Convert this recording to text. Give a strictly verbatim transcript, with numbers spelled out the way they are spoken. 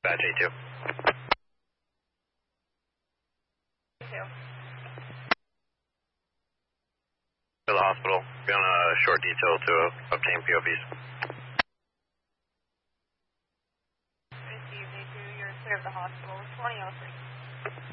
Batch A two. two. To the hospital. Be on a short detail to uh, obtain P O Vs. Received A two, you're clear of the hospital, twenty oh three.